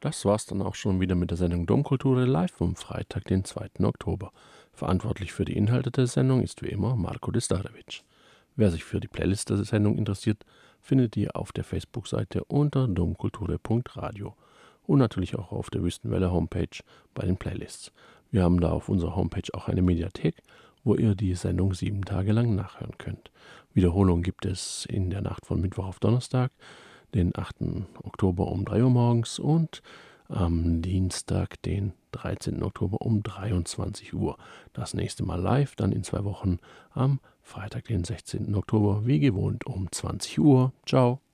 Das war's dann auch schon wieder mit der Sendung Domkultur live vom Freitag, den 2. Oktober. Verantwortlich für die Inhalte der Sendung ist wie immer Marko Destarevic. Wer sich für die Playlist der Sendung interessiert, findet ihr auf der Facebook-Seite unter domkulture.radio und natürlich auch auf der Wüstenwelle Homepage bei den Playlists. Wir haben da auf unserer Homepage auch eine Mediathek, wo ihr die Sendung 7 Tage lang nachhören könnt. Wiederholung gibt es in der Nacht von Mittwoch auf Donnerstag, den 8. Oktober um 3 Uhr morgens und am Dienstag, den 13. Oktober um 23 Uhr. Das nächste Mal live, dann in 2 Wochen am Freitag, den 16. Oktober, wie gewohnt um 20 Uhr. Ciao.